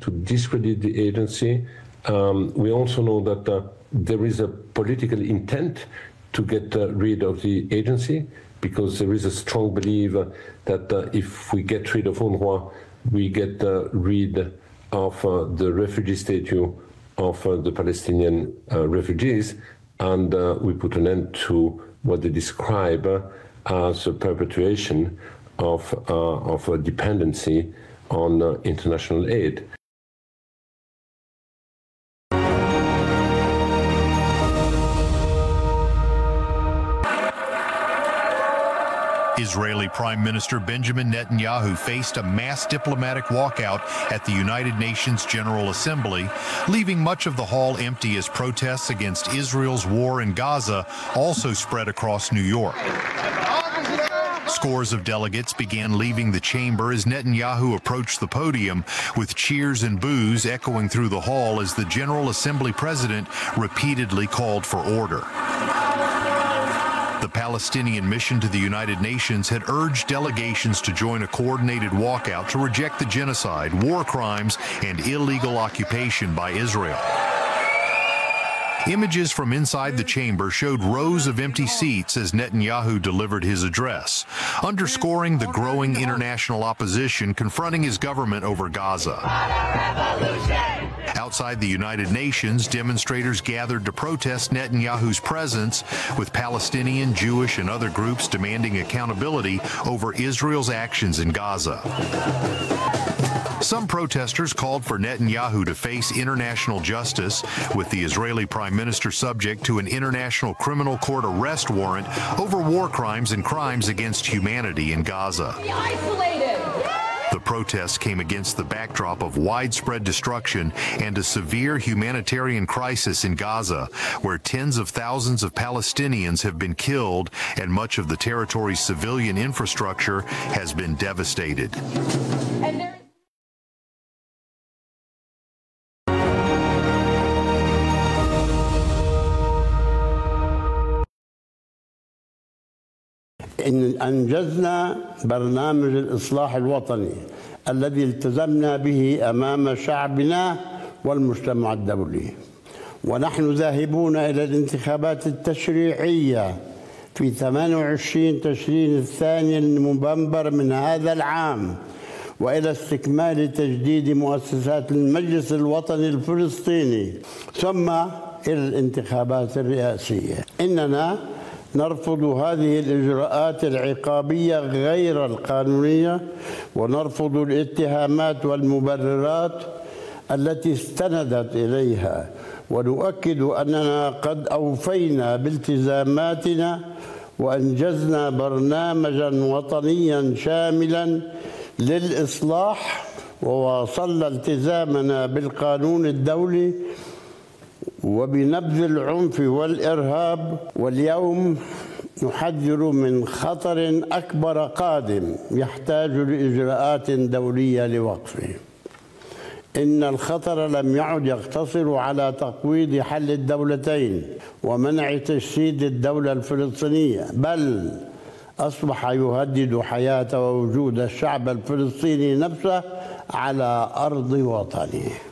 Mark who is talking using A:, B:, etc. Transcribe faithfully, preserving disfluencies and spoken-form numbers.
A: to discredit the agency. Um, we also know that uh, there is a political intent to get uh, rid of the agency, because there is a strong belief uh, that uh, if we get rid of UNRWA, we get uh, rid of uh, the refugee status of uh, the Palestinian uh, refugees, and uh, we put an end to what they describe uh, as a perpetuation of, uh, of a dependency on uh, international aid.
B: Israeli Prime Minister Benjamin Netanyahu faced a mass diplomatic walkout at the United Nations General Assembly, leaving much of the hall empty as protests against Israel's war in Gaza also spread across New York. Scores of delegates began leaving the chamber as Netanyahu approached the podium, with cheers and boos echoing through the hall as the General Assembly president repeatedly called for order. The Palestinian mission to the United Nations had urged delegations to join a coordinated walkout to reject the genocide, war crimes, and illegal occupation by Israel. Images from inside the chamber showed rows of empty seats as Netanyahu delivered his address, underscoring the growing international opposition confronting his government over Gaza. Outside the United Nations, demonstrators gathered to protest Netanyahu's presence, with Palestinian, Jewish, and other groups demanding accountability over Israel's actions in Gaza. Some protesters called for Netanyahu to face international justice, with the Israeli Prime Minister subject to an International Criminal Court arrest warrant over war crimes and crimes against humanity in Gaza.
C: Be isolated.
B: The protests came against the backdrop of widespread destruction and a severe humanitarian crisis in Gaza, where tens of thousands of Palestinians have been killed and much of the territory's civilian infrastructure has been devastated.
C: And there
D: إن أنجزنا برنامج الإصلاح الوطني الذي التزمنا به أمام شعبنا والمجتمع الدولي، ونحن ذاهبون إلى الانتخابات التشريعية في ثمانية وعشرين تشرين الثاني نوفمبر من هذا العام، وإلى استكمال تجديد مؤسسات المجلس الوطني الفلسطيني، ثم إلى الانتخابات الرئاسية. إننا نرفض هذه الإجراءات العقابية غير القانونية، ونرفض الاتهامات والمبررات التي استندت إليها، ونؤكد أننا قد أوفينا بالتزاماتنا وأنجزنا برنامجا وطنيا شاملا للإصلاح، وواصلنا التزامنا بالقانون الدولي وبنبذ العنف والإرهاب، واليوم نحذر من خطر أكبر قادم يحتاج لإجراءات دولية لوقفه. إن الخطر لم يعد يقتصر على تقويض حل الدولتين ومنع تجسيد الدولة الفلسطينية، بل أصبح يهدد حياة ووجود الشعب الفلسطيني نفسه على أرض وطنه.